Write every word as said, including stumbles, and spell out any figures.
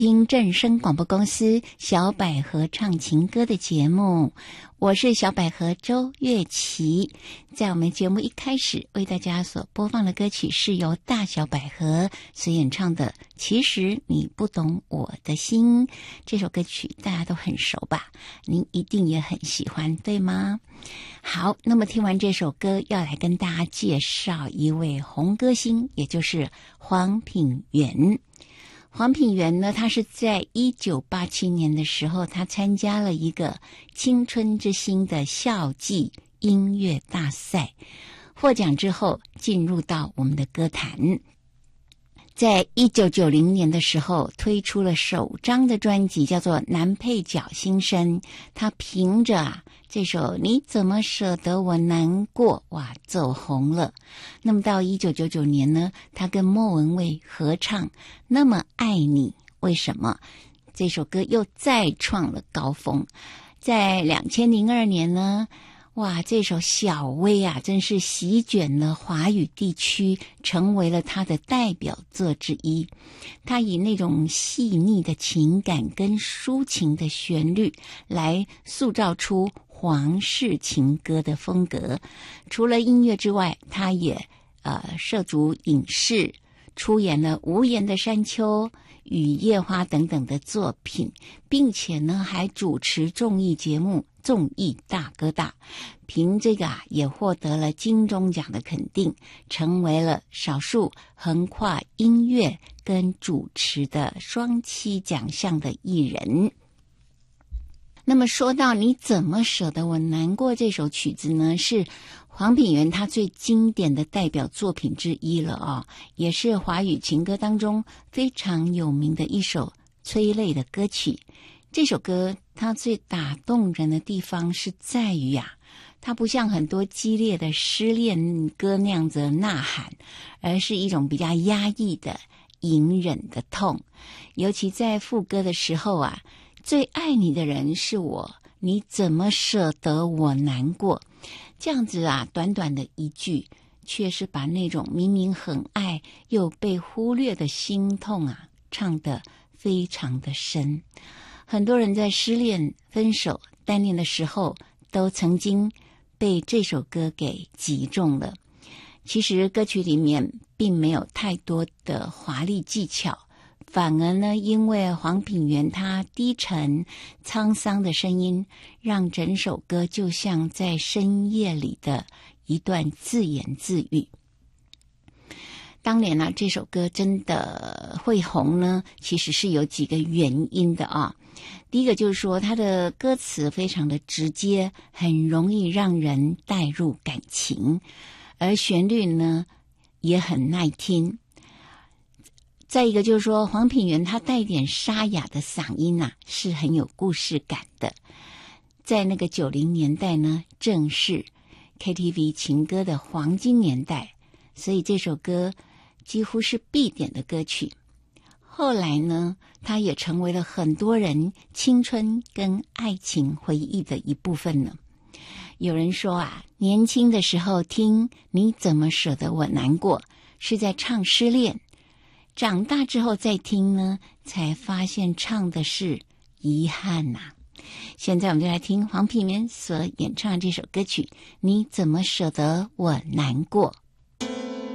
听正声广播公司小百合唱情歌的节目，我是小百合周月琪。在我们节目一开始为大家所播放的歌曲是由大小百合所演唱的《其实你不懂我的心》。这首歌曲大家都很熟吧，您一定也很喜欢，对吗？好，那么听完这首歌，要来跟大家介绍一位红歌星，也就是黄品源。黄品源呢，他是在一九八七年的时候，他参加了一个青春之星的校际音乐大赛，获奖之后进入到我们的歌坛。在一九九零年的时候推出了首张的专辑，叫做《男配角新生》，他凭着啊这首你怎么舍得我难过，哇，走红了。那么到一九九九年呢，他跟莫文蔚合唱《那么爱你》，为什么这首歌又再创了高峰？在两千零二年呢，哇，这首小薇啊，真是席卷了华语地区，成为了他的代表作之一。他以那种细腻的情感跟抒情的旋律来塑造出皇室情歌的风格。除了音乐之外，他也呃涉足影视，出演了《无言的山丘》、《雨夜花》等等的作品，并且呢还主持综艺节目《综艺大哥大》，凭这个啊也获得了金钟奖的肯定，成为了少数横跨音乐跟主持的双栖奖项的艺人。那么说到你怎么舍得我难过这首曲子呢，是黄品源他最经典的代表作品之一了啊、哦，也是华语情歌当中非常有名的一首催泪的歌曲。这首歌它最打动人的地方是在于啊，它不像很多激烈的失恋歌那样子呐喊，而是一种比较压抑的隐忍的痛。尤其在副歌的时候啊，最爱你的人是我，你怎么舍得我难过？这样子啊，短短的一句，却是把那种明明很爱又被忽略的心痛啊，唱得非常的深。很多人在失恋、分手、单恋的时候，都曾经被这首歌给击中了。其实歌曲里面并没有太多的华丽技巧，反而呢，因为黄品源他低沉沧桑的声音，让整首歌就像在深夜里的一段自言自语。当年呢、啊，这首歌真的会红呢，其实是有几个原因的啊。第一个就是说，它的歌词非常的直接，很容易让人带入感情，而旋律呢也很耐听。再一个就是说，黄品源他带点沙哑的嗓音啊，是很有故事感的。在那个九零年代呢，正是 K T V 情歌的黄金年代，所以这首歌几乎是必点的歌曲。后来呢，它也成为了很多人青春跟爱情回忆的一部分呢。有人说啊，年轻的时候听你怎么舍得我难过，是在唱失恋。长大之后再听呢，才发现唱的是遗憾呐、啊。现在我们就来听黄品源所演唱的这首歌曲《你怎么舍得我难过》。